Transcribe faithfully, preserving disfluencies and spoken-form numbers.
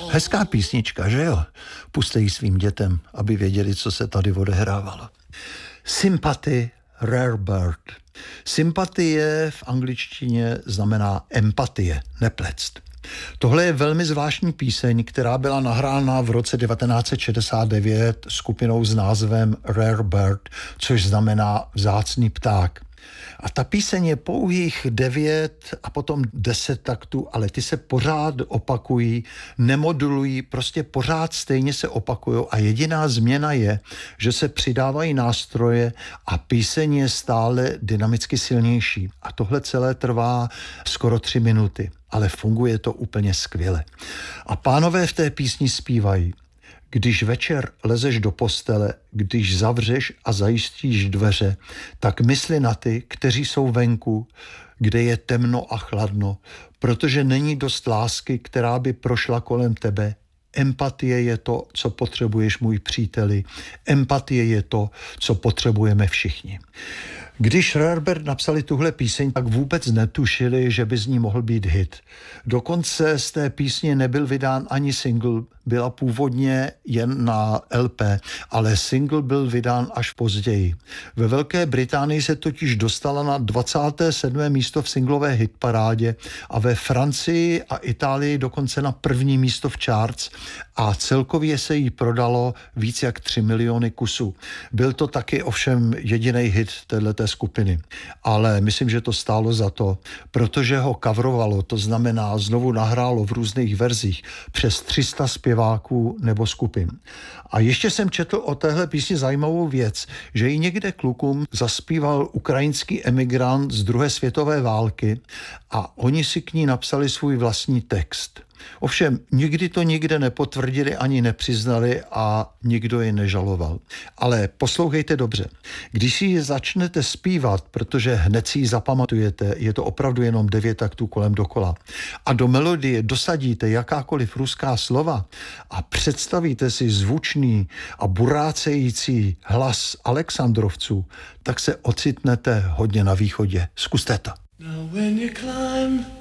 Hezká písnička, že jo? Puste ji svým dětem, aby věděli, co se tady odehrávalo. Sympathy, Rare Bird. Sympatie v angličtině znamená empatie, nepletst. Tohle je velmi zvláštní píseň, která byla nahrána v roce devatenáct set šedesát devět skupinou s názvem Rare Bird, což znamená vzácný pták. A ta píseň je pouhých devět a potom deset taktů, ale ty se pořád opakují, nemodulují, prostě pořád stejně se opakují a jediná změna je, že se přidávají nástroje a píseň je stále dynamicky silnější. A tohle celé trvá skoro tři minuty, ale funguje to úplně skvěle. A pánové v té písni zpívají: když večer lezeš do postele, když zavřeš a zajistíš dveře, tak mysli na ty, kteří jsou venku, kde je temno a chladno, protože není dost lásky, která by prošla kolem tebe. Empatie je to, co potřebuješ, můj příteli. Empatie je to, co potřebujeme všichni. Když Rare Bird napsali tuhle píseň, tak vůbec netušili, že by z ní mohl být hit. Dokonce z té písně nebyl vydán ani single, byla původně jen na L P, ale single byl vydán až později. Ve Velké Británii se totiž dostala na dvacáté sedmé místo v singlové hitparádě a ve Francii a Itálii dokonce na první místo v charts a celkově se jí prodalo víc jak tři miliony kusů. Byl to taky ovšem jediný hit téhleté skupiny, ale myslím, že to stálo za to, protože ho coverovalo, to znamená znovu nahrálo v různých verzích přes tři sta zpěváků nebo skupin. A ještě jsem četl o téhle písni zajímavou věc, že ji někde klukům zaspíval ukrajinský emigrant z druhé světové války a oni si k ní napsali svůj vlastní text. Ovšem, nikdy to nikde nepotvrdili ani nepřiznali a nikdo ji nežaloval. Ale poslouchejte dobře. Když si ji začnete zpívat, protože hned si ji zapamatujete, je to opravdu jenom devět taktů kolem dokola, a do melodie dosadíte jakákoliv ruská slova a představíte si zvučný a burácející hlas Alexandrovců, tak se ocitnete hodně na východě. Zkuste to. Now when you climb